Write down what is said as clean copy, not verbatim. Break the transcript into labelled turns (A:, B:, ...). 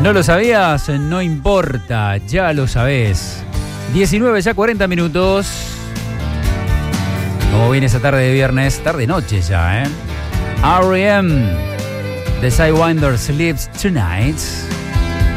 A: ¿No lo sabías? No importa, ya lo sabés. 19 ya 40 minutos. Como viene esa tarde de viernes, tarde-noche ya, R.E.M. The Sidewinder Sleeps Tonight.